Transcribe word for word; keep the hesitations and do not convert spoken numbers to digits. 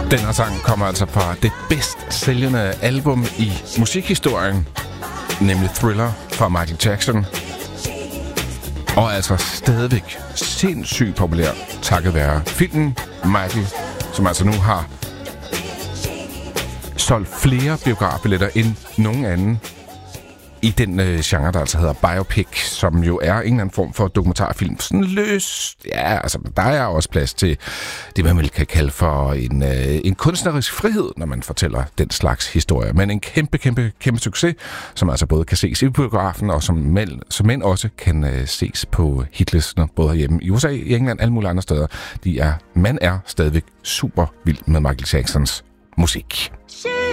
Den her sang kommer altså fra det bedst sælgende album i musikhistorien, nemlig Thriller fra Michael Jackson. Og altså stadigvæk sindssygt populær takket være filmen Michael, som altså nu har solgt flere biografbilletter end nogen anden i den øh, genre, der altså hedder biopic, som jo er en eller anden form for dokumentarfilm. Sådan løs. Ja, altså, der er også plads til det, man vel kan kalde for en, øh, en kunstnerisk frihed, når man fortæller den slags historie. Men en kæmpe, kæmpe, kæmpe succes, som altså både kan ses i biografen, og som mænd, som mænd også kan øh, ses på hitlistene, både herhjemme i U S A, i England, alle mulige andre steder. De er, man er stadigvæk super vild med Michael Jacksons musik. She